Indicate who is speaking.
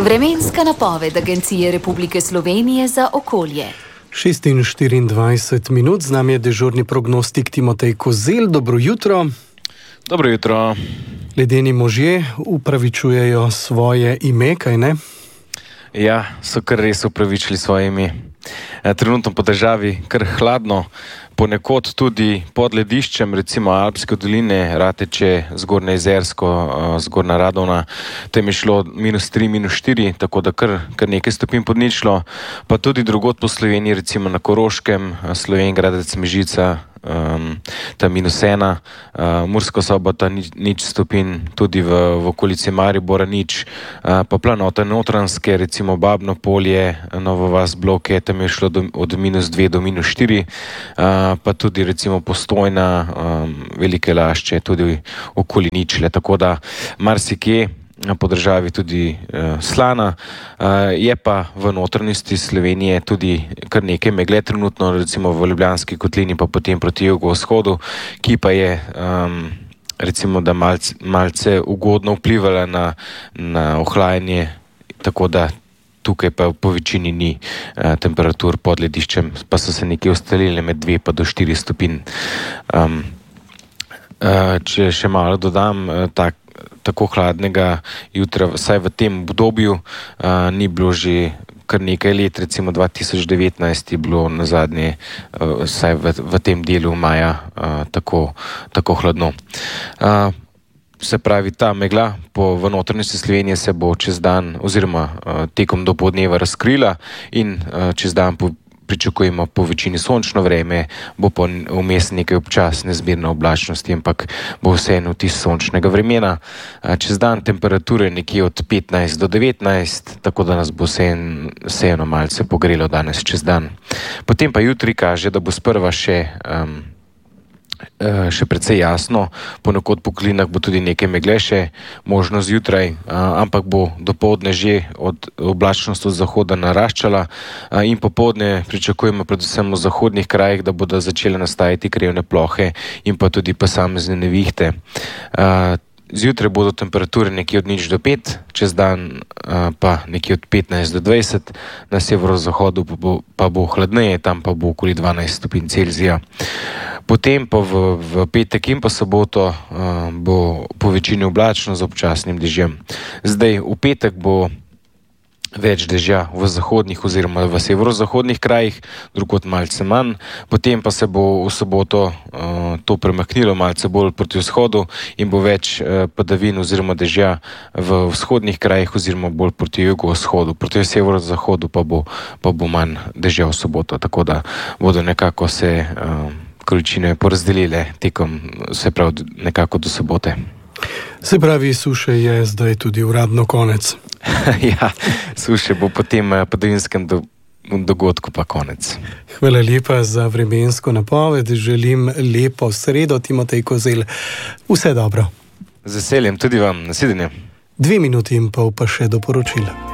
Speaker 1: Vremenska napoved Agencije Republike Slovenije za okolje.
Speaker 2: 6:24 minut, z nami je dežurni prognostik Timotej Kozelj. Dobro jutro.
Speaker 3: Dobro jutro.
Speaker 2: Ledeni možje upravičujejo svoje ime, kaj ne?
Speaker 3: Ja, so kar res upravičili svoje ime. Trenutno po državi kar hladno, ponekod tudi pod lediščem, recimo Alpske doline, Rateče, Zgornje Jezersko, Zgornja Radovna, tam je šlo -3, -4, tako da kar nekaj stopinj pod ničlo, pa tudi drugod po Sloveniji, recimo na Koroškem, Slovenjgradec, Mežica, tam -1, Murska Sobota nič stopinj, tudi v okolici Maribora nič, pa planote Notranjske, recimo Babno Polje, Nova Vas, Bloke, tam je šlo od -2 do -4, pa tudi recimo Postojna, Velike Lašče, tudi okoli ničle, tako da marsikje po državi tudi slana, je pa v notranjosti Slovenije tudi kar nekaj megle trenutno, recimo v Ljubljanski kotlini, pa potem proti jugovzhodu, ki pa je recimo da malce ugodno vplivala na ohlajanje, tako da tukaj pa po večini ni temperatur pod lediščem, pa so se nekje ustalile med 2 pa do 4 stopinj. Če še malo dodam, tako hladnega jutra, vsaj v tem obdobju, ni bilo že kar nekaj let, recimo 2019 je bilo na zadnje, vsaj v tem delu maja, tako hladno. Se pravi, ta megla v notranjosti Slovenije se bo čez dan oziroma tekom dopoldneva razkrila in čez dan pričakujemo po večini sončno vreme, bo pa vmes nekaj občasne zmerne oblačnosti, ampak bo vseeno vtis sončnega vremena. Čez dan temperature nekje od 15 do 19, tako da nas bo vseeno malce pogrelo danes čez dan. Potem pa jutri kaže, da bo sprva še precej jasno, ponekod po klinah bo tudi nekaj megle še možno zjutraj, ampak bo dopoldne že oblačnost od zahoda naraščala in popoldne pričakujemo predvsem v zahodnih krajih, da bodo začele nastajati krevne plohe in pa tudi posamezne nevihte. Zjutraj bodo temperature nekje od 0 do 5, čez dan pa nekje od 15 do 20, na severozahodu pa bo hladneje, tam pa bo okoli 12 stopinj Celzija. Potem pa v petek in pa soboto bo po večini oblačno z občasnim dežjem. Zdaj v petek bo več dežja v zahodnih oziroma v severozahodnih krajih, drugod malce manj, potem pa se bo v soboto to premaknilo malce bolj proti vzhodu in bo več padavin oziroma dežja v vzhodnih krajih oziroma bolj proti jugovzhodu, proti severozahodu pa bo manj dežja v soboto, tako da bodo nekako se količine porazdelile tekom, se pravi nekako do sobote.
Speaker 2: Se pravi, suše je zdaj tudi uradno konec.
Speaker 3: Ja, suše bo po tem padavinskem dogodku pa konec.
Speaker 2: Hvala lepa za vremensko napoved. Želim lepo sredo, Timotej Kozelj. Vse dobro.
Speaker 3: Z veseljem tudi vam. Nasvidenje.
Speaker 2: 2,5 minuti pa še do poročila.